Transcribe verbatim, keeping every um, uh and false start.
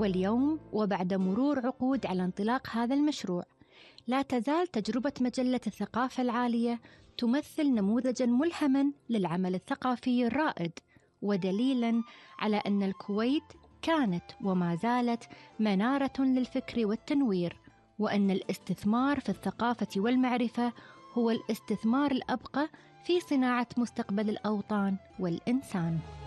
واليوم وبعد مرور عقود على انطلاق هذا المشروع، لا تزال تجربة مجلة الثقافة العالية تمثل نموذجاً ملهماً للعمل الثقافي الرائد، ودليلاً على أن الكويت كانت وما زالت منارة للفكر والتنوير، وأن الاستثمار في الثقافة والمعرفة هو الاستثمار الأبقى في صناعة مستقبل الأوطان والإنسان.